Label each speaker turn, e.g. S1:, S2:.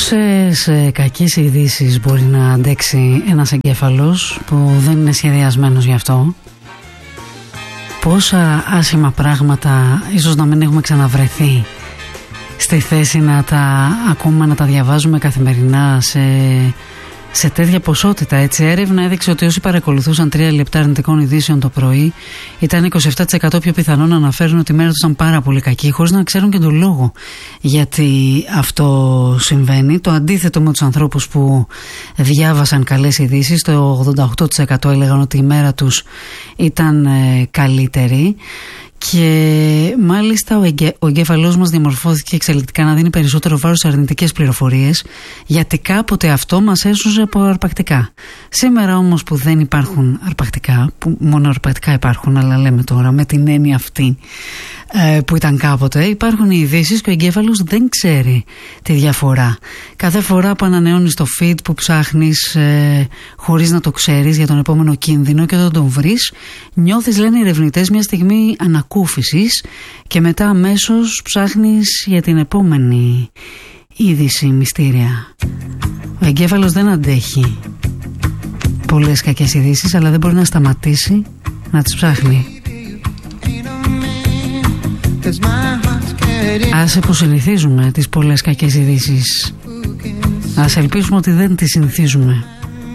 S1: Πόσες κακές ειδήσεις μπορεί να αντέξει ένας εγκέφαλος που δεν είναι σχεδιασμένος γι' αυτό? Πόσα άσχημα πράγματα ίσως να μην έχουμε ξαναβρεθεί στη θέση να τα ακούμε, να τα διαβάζουμε καθημερινά σε τέτοια ποσότητα. Έτσι, έρευνα έδειξε ότι όσοι παρακολουθούσαν 3 λεπτά αρνητικών ειδήσεων το πρωί ήταν 27% πιο πιθανό να αναφέρουν ότι η μέρα τους ήταν πάρα πολύ κακή, χωρίς να ξέρουν και τον λόγο γιατί αυτό συμβαίνει. Το αντίθετο με τους ανθρώπους που διάβασαν καλές ειδήσεις, το 88% έλεγαν ότι η μέρα τους ήταν καλύτερη. Και μάλιστα ο εγκέφαλός μας διαμορφώθηκε εξελικτικά να δίνει περισσότερο βάρος σε αρνητικές πληροφορίες, γιατί κάποτε αυτό μας έσωζε από αρπακτικά. Σήμερα όμως που δεν υπάρχουν αρπακτικά, που μόνο αρπακτικά υπάρχουν, αλλά λέμε τώρα με την έννοια αυτή που ήταν κάποτε, υπάρχουν οι ειδήσεις και ο εγκέφαλος δεν ξέρει τη διαφορά. Κάθε φορά που ανανεώνεις το feed που ψάχνεις χωρίς να το ξέρεις για τον επόμενο κίνδυνο και όταν τον βρεις, νιώθεις, λένε οι ερευνητές, μια στιγμή ανακούφισης και μετά αμέσως ψάχνεις για την επόμενη είδηση μυστήρια. Ο εγκέφαλος δεν αντέχει πολλές κακές ειδήσεις, αλλά δεν μπορεί να σταματήσει να τις ψάχνει. Ας υποσυνηθίζουμε τις πολλές κακές ειδήσεις. Ας ελπίσουμε ότι δεν τις συνηθίζουμε.